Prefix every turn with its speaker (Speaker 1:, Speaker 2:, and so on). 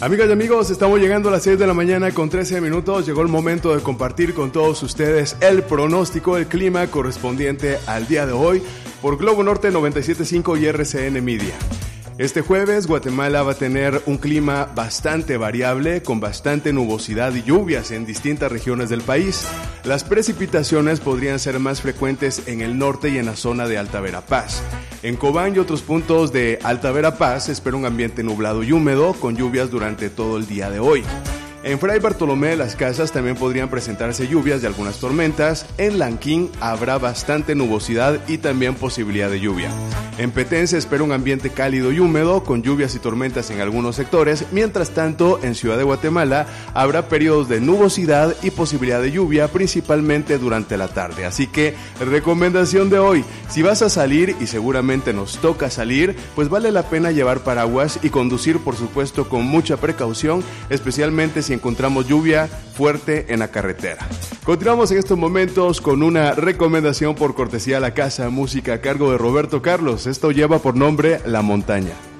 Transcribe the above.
Speaker 1: Amigas y amigos, estamos llegando a las 6 de la mañana con 13 minutos. Llegó el momento de compartir con todos ustedes el pronóstico del clima correspondiente al día de hoy por Globo Norte 97.5 y RCN Media. Este jueves Guatemala va a tener un clima bastante variable, con bastante nubosidad y lluvias en distintas regiones del país. Las precipitaciones podrían ser más frecuentes en el norte y en la zona de Alta Verapaz. En Cobán y otros puntos de Alta Verapaz se espera un ambiente nublado y húmedo, con lluvias durante todo el día de hoy. En Fray Bartolomé de las Casas también podrían presentarse lluvias y algunas tormentas. En Lanquín habrá bastante nubosidad y también posibilidad de lluvia. En Petén se espera un ambiente cálido y húmedo, con lluvias y tormentas en algunos sectores. Mientras tanto, en Ciudad de Guatemala habrá periodos de nubosidad y posibilidad de lluvia, principalmente durante la tarde. Así que, recomendación de hoy, si vas a salir, y seguramente nos toca salir, pues vale la pena llevar paraguas y conducir, por supuesto, con mucha precaución, especialmente si encontramos lluvia fuerte en la carretera. Continuamos en estos momentos con una recomendación por cortesía de la Casa Música a cargo de Roberto Carlos. Esto lleva por nombre La Montaña.